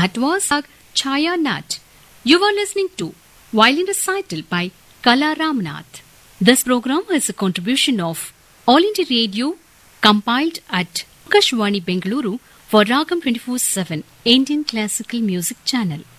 That was Chaya Nat. You were listening to Violin Recital by Kala Ramnath. This program is a contribution of All India Radio, compiled at Akashvani Bengaluru for Ragam 24/7 Indian Classical Music Channel.